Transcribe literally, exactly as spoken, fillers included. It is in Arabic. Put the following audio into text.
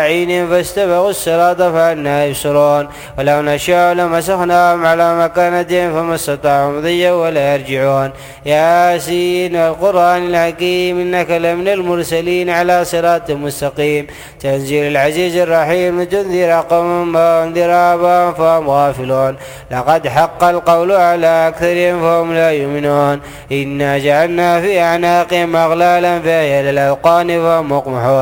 عين فاستبقوا الصراط فأنى يبصرون ولو نشاء لمسخناهم على مكانتهم فما استطاعوا مضيا ولا يرجعون. ياسين والقرآن الحكيم إنك لمن المرسلين على صراط مستقيم تنزيل العزيز الرحيم لتنذر قوما وانذر آباءهم فهم غافلون. لقد حق القول على أكثرهم فهم لا يؤمنون. إنا جعلنا في أعناقهم أغلالا فهي للأذقان فهم مقمحون.